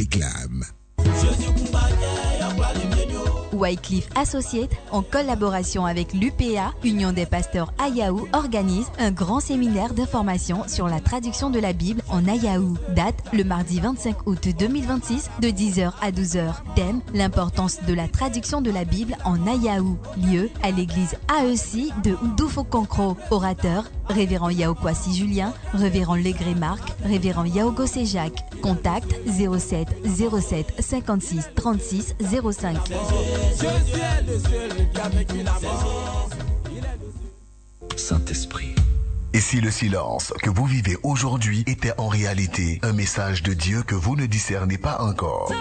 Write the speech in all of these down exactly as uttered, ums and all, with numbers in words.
réclame. Wycliffe Associates, en collaboration avec l'U P A, Union des pasteurs Ayahu, organise un grand séminaire de formation sur la traduction de la Bible en Ayahu. Date le mardi vingt-cinq août deux mille vingt-six de dix heures à douze heures. Thème, l'importance de la traduction de la Bible en Ayahu. Lieu, à l'église A E C de Oudoufokonkro. Orateur, Révérend Yaokwasi Julien, Révérend Legré Marc, Révérend Yaogosé Jacques. Contact zéro sept zéro sept cinquante-six trente-six zéro cinq. Saint-Esprit. Et si le silence que vous vivez aujourd'hui était en réalité un message de Dieu que vous ne discernez pas encore?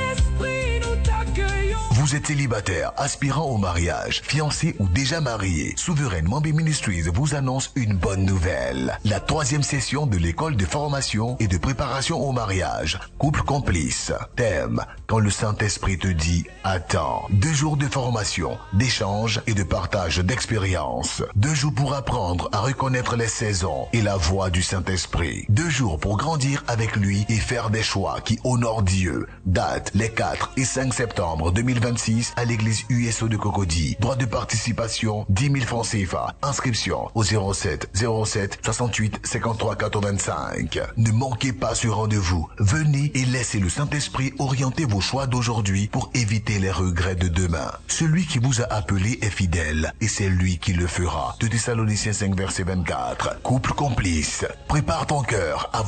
Vous êtes célibataire, aspirant au mariage, fiancé ou déjà marié. Souveraine Mambé Ministries vous annonce une bonne nouvelle. La troisième session de l'école de formation et de préparation au mariage. Couple complice. Thème, quand le Saint-Esprit te dit « Attends ». Deux jours de formation, d'échange et de partage d'expériences. Deux jours pour apprendre à reconnaître les saisons et la voix du Saint-Esprit. Deux jours pour grandir avec lui et faire des choix qui honorent Dieu. Date, les quatre et cinq septembre deux mille vingt-six à l'église U S O de Cocody. Droit de participation, dix mille francs C F A. Inscription au zéro sept zéro sept soixante-huit cinquante-trois quatre-vingt-cinq. Ne manquez pas ce rendez-vous. Venez et laissez le Saint-Esprit orienter vos choix d'aujourd'hui pour éviter les regrets de demain. Celui qui vous a appelé est fidèle et c'est lui qui le fera. deux Thessaloniciens cinq verset vingt-quatre. Couple complice. Prépare ton cœur à